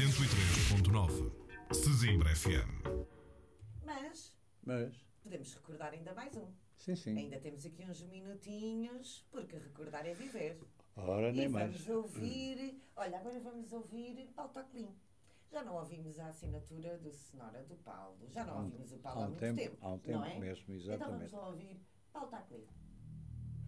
103.9 Sesimbra FM. Mas podemos recordar ainda mais um. Sim. Ainda temos aqui uns minutinhos, porque recordar é viver. Ora, nem mais. Vamos ouvir... Olha, agora vamos ouvir Paulo Toclin. Já não ouvimos a assinatura do Cenoura do Paulo. Já não ouvimos o Paulo há muito tempo. Há um tempo não é? mesmo, Então exatamente. vamos lá ouvir Paulo Toclin.